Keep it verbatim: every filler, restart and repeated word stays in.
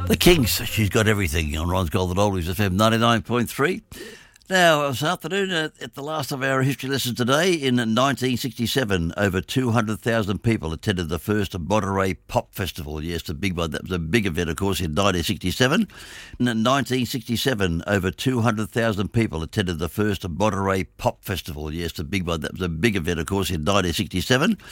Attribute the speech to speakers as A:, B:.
A: The Kinks, She's Got Everything on Ron's Golden Oldies F M ninety-nine point three. Now, this afternoon, uh, at the last of our history lessons today, in nineteen sixty-seven, over two hundred thousand people attended the first Monterey Pop Festival. Yes, the big one. That was a big event, of course, in nineteen sixty-seven. In nineteen sixty-seven, over two hundred thousand people attended the first Monterey Pop Festival. Yes, the big one. That was a big event, of course, in nineteen sixty-seven.